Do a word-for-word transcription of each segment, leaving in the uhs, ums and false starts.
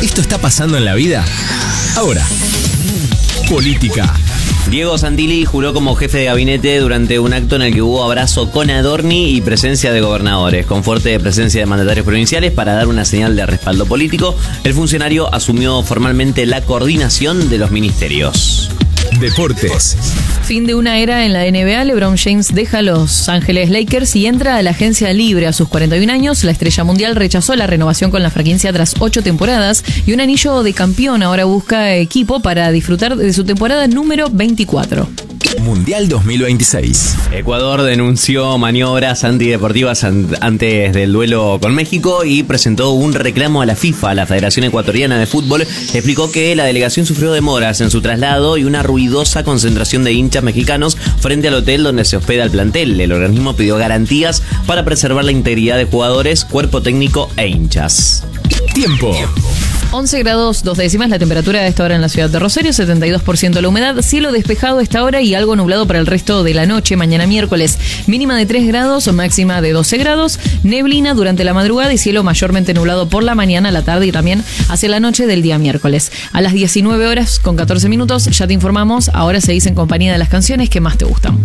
¿Esto está pasando en la vida? Ahora, política. Diego Santilli juró como jefe de gabinete durante un acto en el que hubo abrazo con Adorni y presencia de gobernadores. Con fuerte presencia de mandatarios provinciales para dar una señal de respaldo político, el funcionario asumió formalmente la coordinación de los ministerios. Deportes. Fin de una era en la N B A, LeBron James deja a Los Ángeles Lakers y entra a la agencia libre a sus cuarenta y un años. La estrella mundial rechazó la renovación con la franquicia tras ocho temporadas y un anillo de campeón. Ahora busca equipo para disfrutar de su temporada número veinticuatro. Mundial dos mil veintiséis. Ecuador denunció maniobras antideportivas an- antes del duelo con México y presentó un reclamo a la FIFA. La Federación Ecuatoriana de Fútbol explicó que la delegación sufrió demoras en su traslado y una ruidosa concentración de hinchas mexicanos frente al hotel donde se hospeda el plantel. El organismo pidió garantías para preservar la integridad de jugadores, cuerpo técnico e hinchas. Tiempo. once grados dos décimas la temperatura a esta hora en la ciudad de Rosario, setenta y dos por ciento la humedad, cielo despejado a esta hora y algo nublado para el resto de la noche. Mañana miércoles, mínima de tres grados, máxima de doce grados, neblina durante la madrugada y cielo mayormente nublado por la mañana, la tarde y también hacia la noche del día miércoles. A las diecinueve horas con catorce minutos ya te informamos, ahora seguís en compañía de las canciones que más te gustan.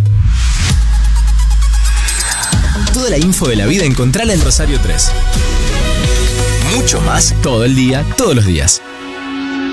Toda la info de la vida encontrala en Rosario tres. Mucho más todo el día, todos los días.